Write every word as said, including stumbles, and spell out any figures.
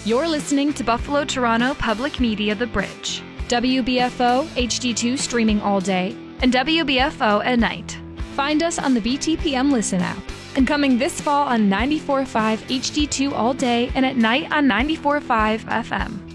You're listening to Buffalo Toronto Public Media The Bridge. W B F O H D two streaming all day and W B F O at night. Find us on the B T P M Listen app. And coming this fall on ninety-four point five H D two all day and at night on ninety-four point five F M.